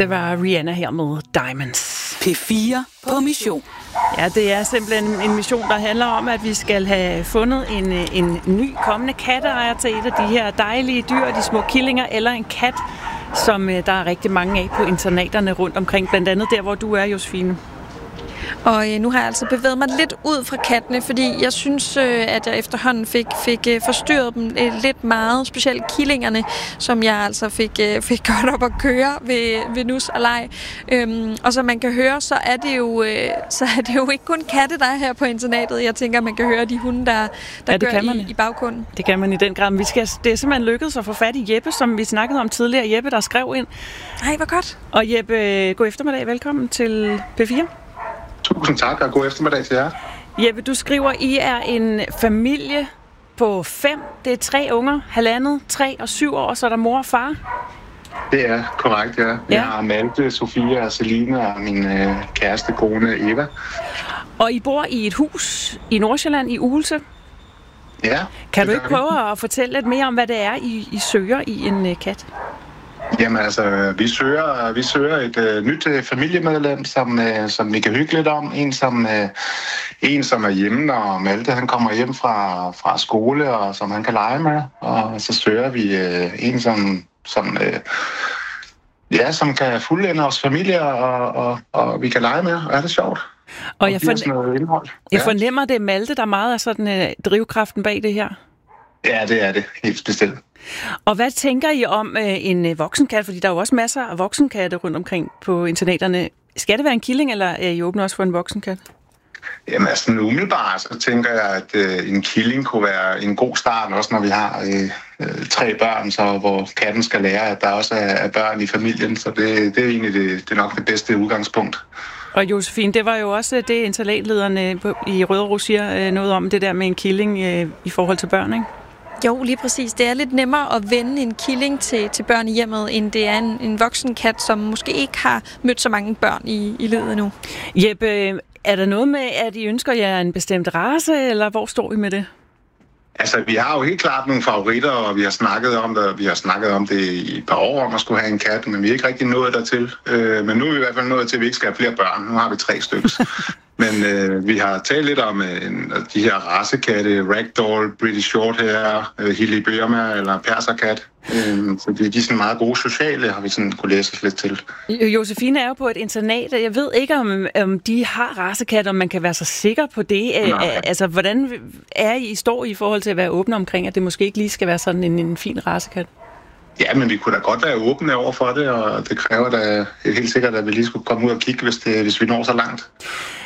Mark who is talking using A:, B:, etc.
A: Det var Rihanna her med Diamonds.
B: P4 på mission.
A: Ja, det er simpelthen en mission, der handler om, at vi skal have fundet en ny kommende katteejer til et af de her dejlige dyr, de små killinger, eller en kat, som der er rigtig mange af på internaterne rundt omkring, blandt andet der, hvor du er, Josefine.
C: Og nu har jeg altså bevæget mig lidt ud fra kattene, fordi jeg synes, at jeg efterhånden fik forstyrret dem lidt meget, specielt killingerne, som jeg altså fik godt op at køre ved nus og leg. Og som man kan høre, så er det jo ikke kun katte, der er her på internatet. Jeg tænker, man kan høre de hunde, der gør i baggrunden.
A: Det kan man i den grad. Det er simpelthen lykkedes at få fat i Jeppe, som vi snakkede om tidligere. Jeppe, der skrev ind.
C: Ej, hvor godt.
A: Og Jeppe, god eftermiddag. Velkommen til P4.
D: Tusind tak, og god eftermiddag til jer.
A: Jeppe, du skriver, I er en familie på 5. Det er 3 unger, 1,5, 3 og 7 år, så er der mor og far.
D: Det er korrekt, ja. Jeg har Malte, Sofia og Selina og min kæreste kone Eva.
A: Og I bor i et hus i Nordsjælland, i Ugelse.
D: Ja.
A: Kan du ikke prøve at fortælle lidt mere om, hvad det er, I søger i en kat?
D: Jamen altså, vi søger et nyt familiemedlem, som vi kan hygge lidt om. En, som er hjemme, når Malte han kommer hjem fra skole, og som han kan lege med. Og så søger vi en, som kan fuldende os familie, og vi kan lege med, og er det sjovt.
A: Og jeg fornemmer, det er Malte, der meget er sådan drivkraften bag det her.
D: Ja, det er det. Helt bestemt.
A: Og hvad tænker I om en voksenkat? Fordi der er jo også masser af voksenkatte rundt omkring på internaterne. Skal det være en killing, eller er I åbne også for en voksenkat?
D: Jamen altså, umiddelbart så tænker jeg, at en killing kunne være en god start, også når vi har 3 børn, så hvor katten skal lære, at der også er børn i familien. Så det er egentlig det er nok det bedste udgangspunkt.
A: Og Josefine, det var jo også det, internatlederne i Rødovre siger noget om, det der med en killing i forhold til børn, ikke?
C: Jo, lige præcis. Det er lidt nemmere at vende en killing til børn i hjemmet, end det er en voksen kat, som måske ikke har mødt så mange børn i livet endnu.
A: Jeppe, er der noget med, at I ønsker jer en bestemt race, eller hvor står I med det?
D: Altså, vi har jo helt klart nogle favoritter, og vi har snakket om det i et par år, om at skulle have en kat, men vi er ikke rigtig nået dertil. Men nu er vi i hvert fald nået til, at vi ikke skal have flere børn. Nu har vi 3 stykker. Men vi har talt lidt om de her racekatte, Ragdoll, British Shorthair, Hilly Burma eller perserkat. Så de er sådan meget gode sociale, har vi sådan kunne læse os lidt til.
A: Josefine er jo på et internat, og jeg ved ikke, om de har racekatte, om man kan være så sikker på det. Altså, hvordan står I i forhold til at være åbne omkring, at det måske ikke lige skal være sådan en fin racekat?
D: Ja, men vi kunne da godt være åbne over for det, og det kræver da helt sikkert, at vi lige skulle komme ud og kigge, hvis vi når så langt.